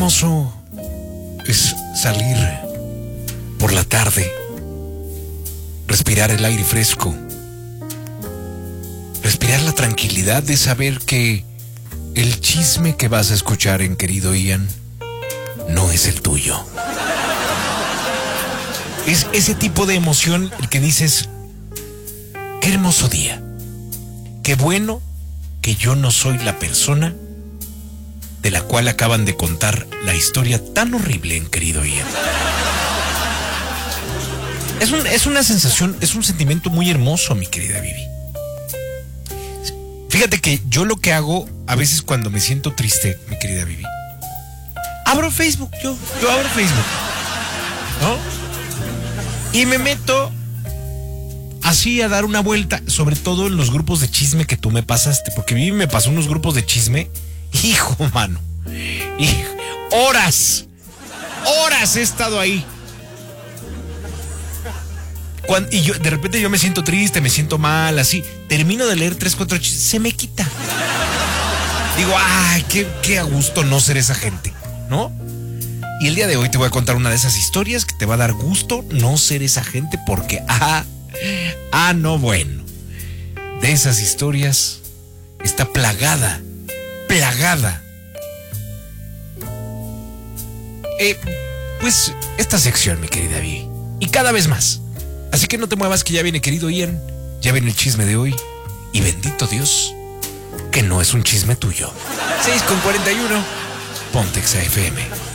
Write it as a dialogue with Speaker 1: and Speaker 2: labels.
Speaker 1: hermoso es salir por la tarde, respirar el aire fresco, respirar la tranquilidad de saber que el chisme que vas a escuchar en Querido Ian no es el tuyo. Es ese tipo de emoción el que dices, qué hermoso día, qué bueno que yo no soy la persona de la cual acaban de contar la historia tan horrible en Querido Ian. Es una sensación, es un sentimiento muy hermoso, mi querida Vivi. Fíjate que yo lo que hago a veces cuando me siento triste, mi querida Vivi, abro Facebook, yo abro Facebook, ¿no? Y me meto así a dar una vuelta, sobre todo en los grupos de chisme que tú me pasaste, porque Vivi me pasó unos grupos de chisme, hijo, mano, horas he estado ahí. Y yo, de repente yo me siento triste, me siento mal, así. Termino de leer 3, 4 chistes, se me quita. Digo, ay, qué a gusto no ser esa gente, ¿no? Y el día de hoy te voy a contar una de esas historias que te va a dar gusto no ser esa gente porque, no, bueno. De esas historias está plagada. Pues esta sección, mi querida Vi. Y cada vez más. Así que no te muevas que ya viene Querido Ian, ya viene el chisme de hoy. Y bendito Dios, que no es un chisme tuyo. 6:41, Ponte Exa FM.